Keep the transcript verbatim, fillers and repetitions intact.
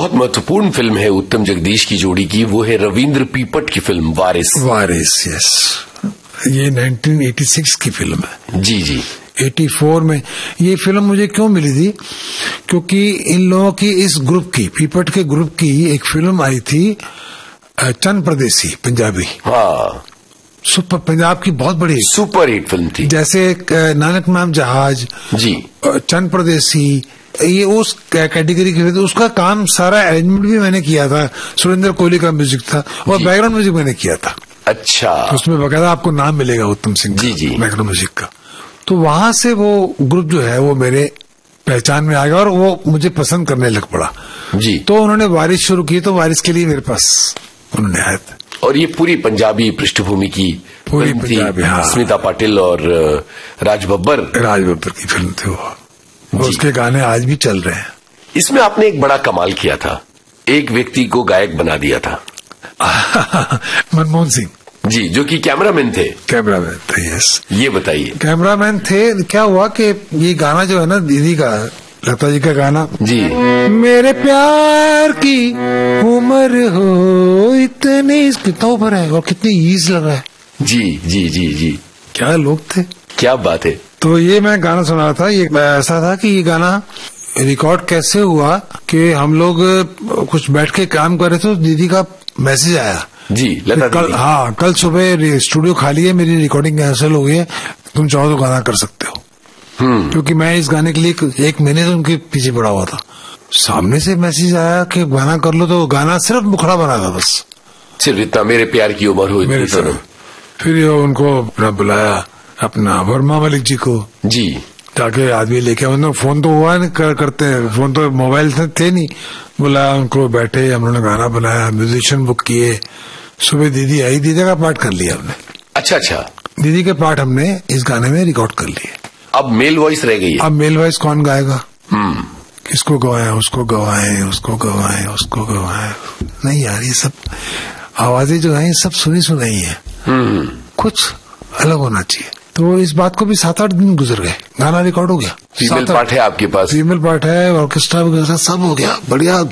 बहुत महत्वपूर्ण फिल्म है उत्तम जगदीश की जोड़ी की, वो है रविंद्र पीपट की फिल्म वारिस। वारिस, यस। ये नाइनटीन एटी सिक्स की फिल्म है। जी जी। चौरासी में ये फिल्म मुझे क्यों मिली थी, क्योंकि इन लोगों की, इस ग्रुप की, पीपट के ग्रुप की एक फिल्म आई थी चंद परदेसी, पंजाबी। हाँ, सुपर, पंजाब की बहुत बड़ी सुपर हिट फिल्म थी। जैसे नानक नाम जहाज जी, चंद परदेसी, ये उस कैटेगरी की थी। उसका काम सारा अरेंजमेंट भी मैंने किया था, सुरेंद्र कोहली का म्यूजिक था और बैकग्राउंड म्यूजिक मैंने किया था। अच्छा। तो उसमें बकायदा आपको नाम मिलेगा उत्तम सिंह जी जी, बैकग्राउंड म्यूजिक का। तो वहां से वो ग्रुप जो है वो मेरे पहचान में आ गया और वो मुझे पसंद करने लग पड़ा जी। तो उन्होंने वारिस शुरू की, तो वारिस के लिए मेरे पास उन्होंने आए थे। और ये पूरी पंजाबी पृष्ठभूमि की पूरी फिल्म पंजाबी, थी। हाँ। स्मिता पाटिल और राज बब्बर राज बब्बर की फिल्म थी वो। उसके गाने आज भी चल रहे हैं। इसमें आपने एक बड़ा कमाल किया था, एक व्यक्ति को गायक बना दिया था। मनमोहन सिंह जी, जो कि कैमरामैन थे। कैमरामैन थे, यस। ये बताइए। कैमरामैन थे। क्या हुआ कि ये गाना जो है ना दीदी का, लता जी का गाना, जी, मेरे प्यार की उम्र हो इतनी, कितना ऊपर है और कितनी ईज लगा है। जी जी जी जी, क्या लोग थे, क्या बात है। तो ये मैं गाना सुना रहा था। ये ऐसा था कि ये गाना रिकॉर्ड कैसे हुआ कि हम लोग कुछ बैठ के काम कर रहे थे, तो दीदी का मैसेज आया। जी, लता कल, दीदी। हाँ, कल सुबह स्टूडियो खाली है, मेरी रिकॉर्डिंग कैंसिल हो गई है, तुम चाहो तो गाना कर सकते हो। हम्म क्योंकि मैं इस गाने के लिए एक महीने से उनके पीछे पड़ा हुआ था। सामने से मैसेज आया कि गाना कर लो, तो गाना सिर्फ मुखड़ा बना था, बस सिर्फ इतना, मेरे प्यार की उम्र हो इतनी तो। फिर उनको अपना बुलाया, अपना वर्मा मलिक जी को, जी, ताकि आदमी लेके, मतलब फोन तो हुआ नहीं कर, करते हैं फोन, तो मोबाइल थे, थे नहीं। बुलाया उनको, बैठे, हम लोगों ने गाना बनाया, म्यूजिशियन बुक किए। सुबह दीदी आई, दीदी का पार्ट कर लिया हमने। अच्छा अच्छा, दीदी के पार्ट हमने इस गाने में रिकॉर्ड कर लिए। अब मेल वॉइस रह गई है। अब मेल वॉइस कौन गाएगा? हम्म किसको गवाए, उसको गवाए, उसको गवाए, उसको गवाए। नहीं यार, ये सब आवाजें जो है ये सब सुनी सुनाई है, हम्म कुछ अलग होना चाहिए। तो इस बात को भी सात आठ दिन गुजर गए, गाना रिकॉर्ड हो गया। फीमेल पार्ट है आपके पास? फीमेल पार्ट है, ऑर्केस्ट्रा वगैरह सब हो गया, बढ़िया।